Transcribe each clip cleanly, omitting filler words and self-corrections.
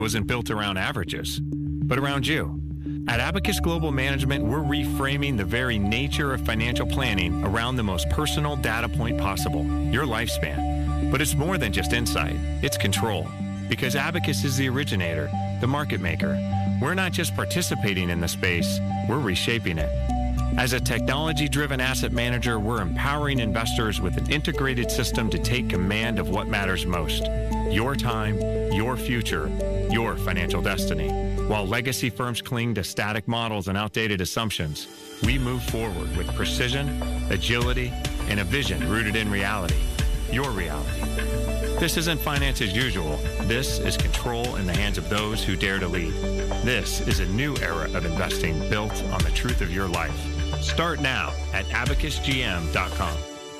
wasn't built around averages, but around you. At Abacus Global Management, we're reframing the very nature of financial planning around the most personal data point possible, your lifespan. But it's more than just insight, it's control. Because Abacus is the originator, the market maker. We're not just participating in the space, we're reshaping it. As a technology-driven asset manager, we're empowering investors with an integrated system to take command of what matters most. Your time, your future, your financial destiny. While legacy firms cling to static models and outdated assumptions, we move forward with precision, agility, and a vision rooted in reality. Your reality. This isn't finance as usual. This is control in the hands of those who dare to lead. This is a new era of investing built on the truth of your life. Start now at abacusgm.com.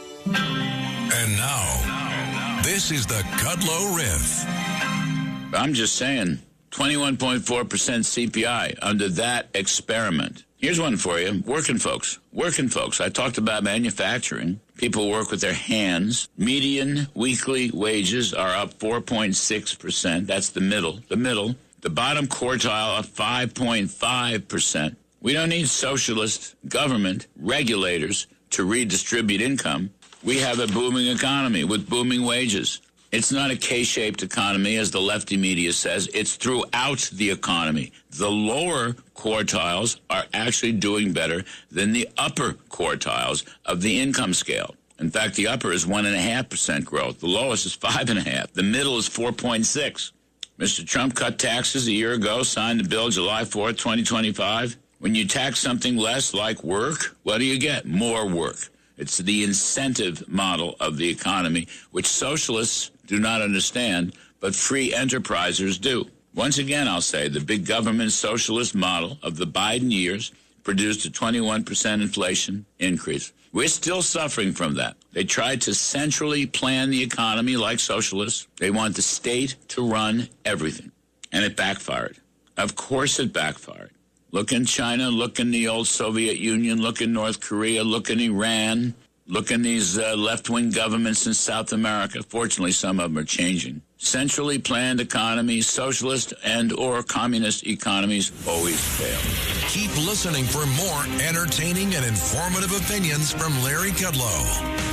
And now, this is the Kudlow Riff. I'm just saying, 21.4% CPI under that experiment. Here's one for you. Working folks. I talked about manufacturing. People work with their hands. Median weekly wages are up 4.6%. That's the middle. The bottom quartile up 5.5%. We don't need socialist government regulators to redistribute income. We have a booming economy with booming wages. It's not a K-shaped economy, as the lefty media says. It's throughout the economy. The lower quartiles are actually doing better than the upper quartiles of the income scale. In fact, the upper is 1.5% growth. The lowest is 5.5%. The middle is 4.6%. Mr. Trump cut taxes a year ago, signed the bill July 4th, 2025. When you tax something less, like work, what do you get? More work. It's the incentive model of the economy, which socialists do not understand, but free enterprisers do. Once again, I'll say the big government socialist model of the Biden years produced a 21% inflation increase. We're still suffering from that. They tried to centrally plan the economy like socialists. They want the state to run everything. And it backfired. Of course it backfired. Look in China, look in the old Soviet Union, look in North Korea, look in Iran, look in these left-wing governments in South America. Fortunately, some of them are changing. Centrally planned economies, socialist and or communist economies always fail. Keep listening for more entertaining and informative opinions from Larry Kudlow.